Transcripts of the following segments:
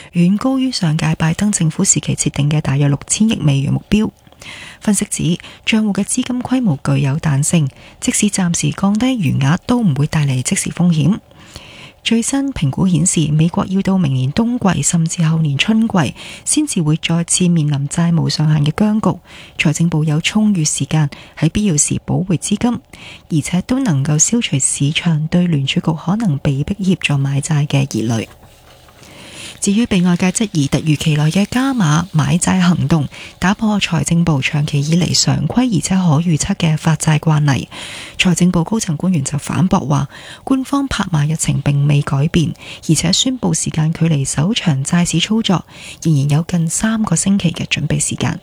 遠高於上屆拜登政府時期設定嘅大約6000億美元目標。分析指，賬戶嘅資金規模具有彈性，即使暫時降低餘額都唔會帶嚟即時風險。最新評估顯示，美國要到明年冬季甚至後年春季先至會再次面臨債務上限嘅僵局。財政部有充裕時間喺必要時補回資金，而且都能夠消除市場對聯儲局可能被迫協助買債嘅疑慮。至於被外界質疑突如其來嘅加碼買債行動，打破財政部長期以嚟常規而且可預測嘅發債慣例，財政部高層官員就反駁話，官方拍賣日程並未改變，而且宣佈時間距離首場債市操作仍然有近3個星期嘅準備時間。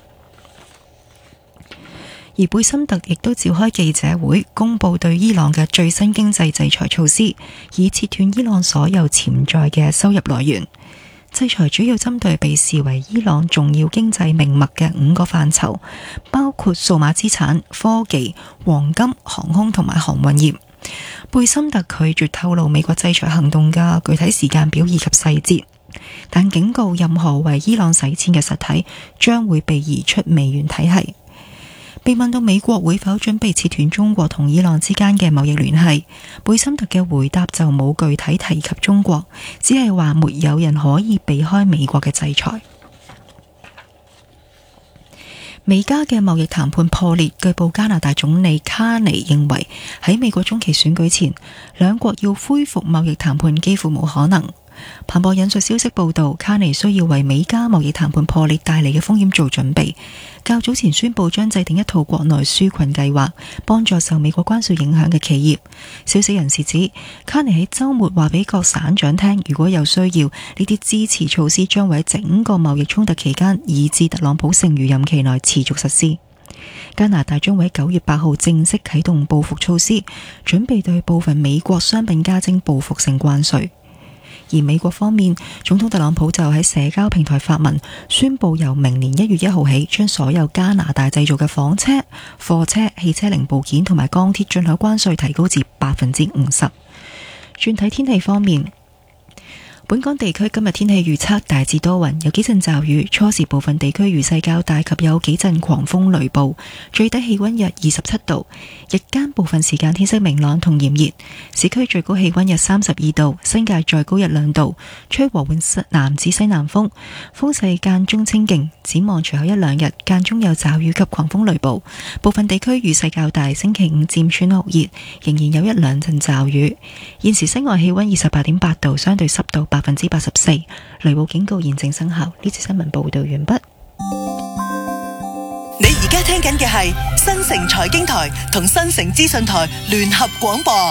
而貝森特亦都召開記者會，公佈對伊朗嘅最新經濟制裁措施，以切斷伊朗所有潛在嘅收入來源。制裁主要針對被視為伊朗重要經濟命脈嘅5個範疇，包括數碼資產、科技、黃金、航空同埋航運業。貝森特拒絕透露美國制裁行動嘅具體時間表以及細節，但警告任何為伊朗洗錢嘅實體將會被移出美元體系。被問到美國會否準備切斷中國同伊朗之間嘅貿易聯繫，貝森特嘅回答就冇具體提及中國，只係話沒有人可以避開美國嘅制裁。美加嘅貿易談判破裂，據報加拿大總理卡尼認為喺美國中期選舉前，兩國要恢復貿易談判幾乎冇可能。彭博引述消息報道，卡尼需要為美加貿易談判破裂帶嚟嘅風險做準備。較早前宣布將制定一套國內紓困計劃，幫助受美國關稅影響嘅企業。消息人士指，卡尼喺週末話俾各省長聽，如果有需要，呢啲支持措施將會喺整個貿易衝突期間，以至特朗普剩餘任期內持續實施。加拿大將會喺9月8號正式啟動報復措施，準備對部分美國商品加徵報復性關稅。而美國方面，總統特朗普就喺社交平台發文，宣布由明年1月1號起，將所有加拿大製造嘅房車、貨車、汽車零部件同埋鋼鐵進口關稅提高至50%。轉睇天氣方面，本港地區今日天氣預測大致多雲，有幾陣驟雨，初時部分地區雨勢較大及有幾陣狂風雷暴，最低氣溫約27度，日間部分時間天色明朗同炎熱，市區最高氣溫約32度，新界再高1-2度，吹和緩南至西南風，風勢間中清勁。展望隨後1-2日間中有驟雨及狂風雷暴，部分地區雨勢較大，星期5漸轉酷熱，仍然有1-2陣驟雨。現時室外氣溫28.8度，相對濕度84%，雷暴警告現正生效。呢次新聞報道完畢。 你而家聽緊嘅係新城財經台同新城資訊台聯合廣播。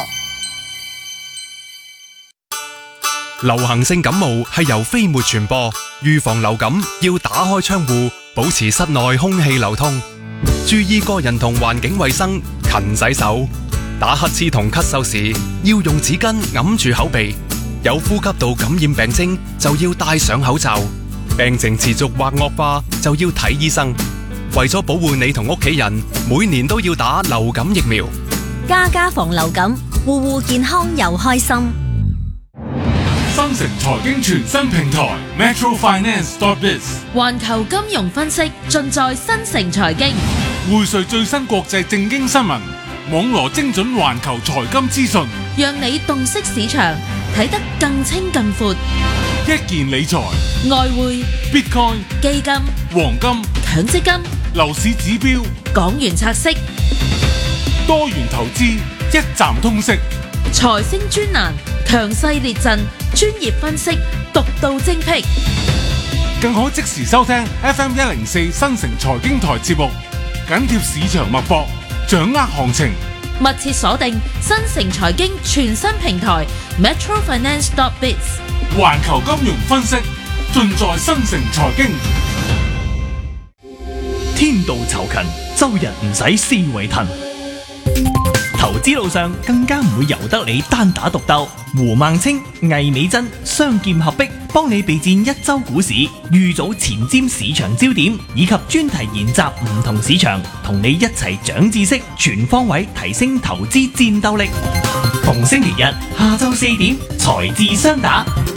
流行性感冒係由飛沫傳播，預防流感要打開窗戶，保持室內空氣流通，注意個人同環境衛生，勤洗手。打乞嗤同咳嗽時要用紙巾揞住口鼻，有呼吸道感染病徵就要戴上口罩，病情持續或惡化就要睇醫生。為咗保護你同屋企人，每年都要打流感疫苗。 家家防流感，戶戶健康又開心。 新城財經全新平台 metrofinance.biz， 環球金融分析盡在新城財經， 匯萃最新國際政經新聞，網羅精準環球財金資訊， 讓你洞悉市場，睇得更清更闊。 一件理財、 外匯、 Bitcoin、 基金、 黃金、 強積金、 樓市指標、 港元拆息、 多元投資，一站通識。 財星專欄，強勢列陣，專業分析，獨到精闢， 更可即時收聽 FM 104新城財經台節目，緊貼市場脈搏，掌握行情。 密切鎖定新城財經全新平台 metrofinance.biz， 環球金融分析盡在新城財經。 天道酬勤，周日唔使思維騰。投資路上更加唔會由得你單打獨鬥。胡孟青、魏美珍雙劍合璧，幫你備戰一周股市，預早前瞻市場焦點，以及專題研習唔同市場，同你一齊長知識，全方位提升投資戰鬥力。逢星期日下晝4點，財智雙打，